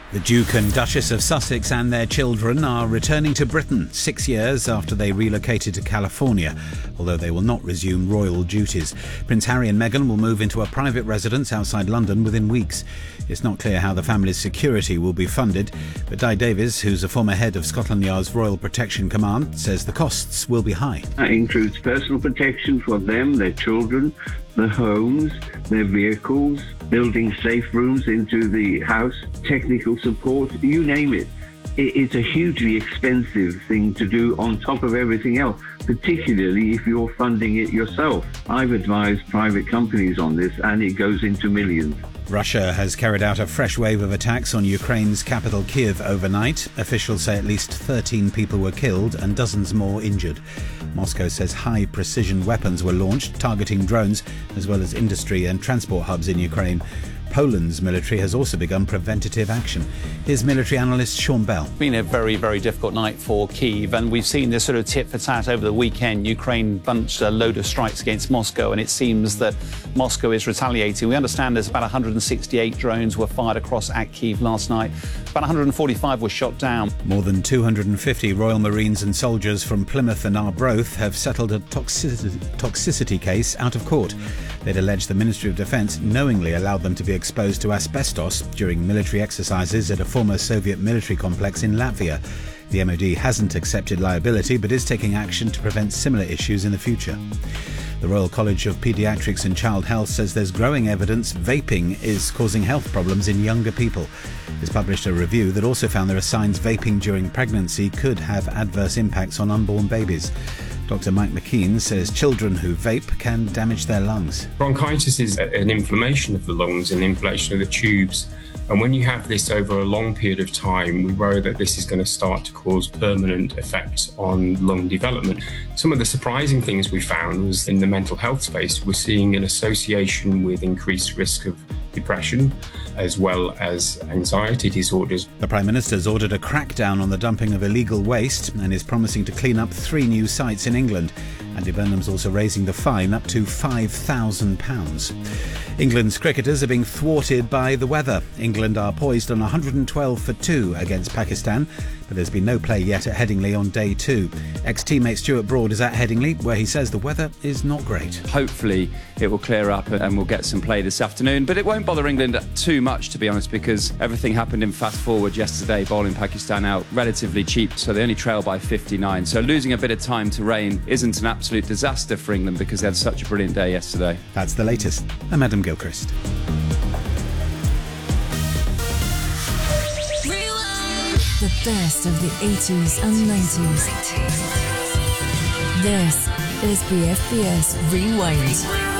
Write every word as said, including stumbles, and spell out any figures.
The Duke and Duchess of Sussex and their children are returning to Britain six years after they relocated to California, although they will not resume royal duties. Prince Harry and Meghan will move into a private residence outside London within weeks. It's not clear how the family's security will be funded, but Di Davies, who's a former head of Scotland Yard's Royal Protection Command, says the costs will be high. That includes personal protection for them, their children, their homes, their vehicles, building safe rooms into the house, technical support, you name it. It's a hugely expensive thing to do on top of everything else, particularly if you're funding it yourself. I've advised private companies on this, and it goes into millions. Russia has carried out a fresh wave of attacks on Ukraine's capital Kyiv overnight. Officials say at least thirteen people were killed and dozens more injured. Moscow says high-precision weapons were launched, targeting drones as well as industry and transport hubs in Ukraine. Poland's military has also begun preventative action. Here's military analyst Sean Bell. It's been a very, very difficult night for Kyiv, and we've seen this sort of tit-for-tat over the weekend. Ukraine bunched a load of strikes against Moscow, and it seems that Moscow is retaliating. We understand there's about one hundred sixty-eight drones were fired across at Kyiv last night. About one hundred forty-five were shot down. More than two hundred fifty Royal Marines and soldiers from Plymouth and Arbroath have settled a toxicity, toxicity case out of court. They'd alleged the Ministry of Defence knowingly allowed them to be exposed to asbestos during military exercises at a former Soviet military complex in Latvia. The M O D hasn't accepted liability but is taking action to prevent similar issues in the future. The Royal College of Paediatrics and Child Health says there's growing evidence vaping is causing health problems in younger people. It's published a review that also found there are signs vaping during pregnancy could have adverse impacts on unborn babies. Doctor Mike McKean says children who vape can damage their lungs. Bronchitis is an inflammation of the lungs and inflammation of the tubes. And when you have this over a long period of time, we worry that this is going to start to cause permanent effects on lung development. Some of the surprising things we found was in the mental health space, we're seeing an association with increased risk of depression as well as anxiety disorders. The Prime Minister's ordered a crackdown on the dumping of illegal waste and is promising to clean up three new sites in England. Andy Burnham's also raising the fine up to five thousand pounds. England's cricketers are being thwarted by the weather. England are poised on one hundred twelve for two against Pakistan, but there's been no play yet at Headingley on day two. Ex-teammate Stuart Broad is at Headingley, where he says the weather is not great. Hopefully it will clear up and we'll get some play this afternoon, but it won't bother England too much, to be honest, because everything happened in fast forward yesterday, bowling Pakistan out relatively cheap, so they only trail by fifty-nine. So losing a bit of time to rain isn't an absolute disaster for England because they had such a brilliant day yesterday. That's the latest. I'm Adam Gilchrist. The best of the eighties and nineties. This is B F B S Rewind.